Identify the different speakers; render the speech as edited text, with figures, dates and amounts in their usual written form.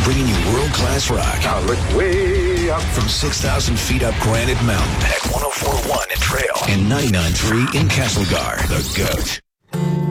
Speaker 1: bringing you world-class rock.
Speaker 2: Now look way up.
Speaker 1: From 6,000 feet up Granite Mountain at 104.1 at Trail and 99.3 in Castlegar. The GOAT.